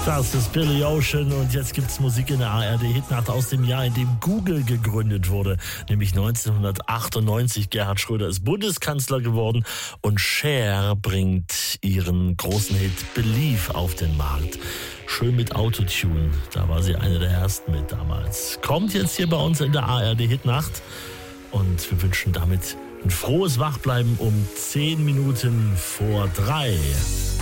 Das ist Billy Ocean und jetzt gibt's Musik in der ARD-Hitnacht aus dem Jahr, in dem Google gegründet wurde, nämlich 1998. Gerhard Schröder ist Bundeskanzler geworden und Cher bringt ihren großen Hit Believe auf den Markt. Schön mit Autotune, da war sie eine der ersten mit damals. Kommt jetzt hier bei uns in der ARD-Hitnacht und wir wünschen damit ein frohes Wachbleiben um 10 Minuten vor 3.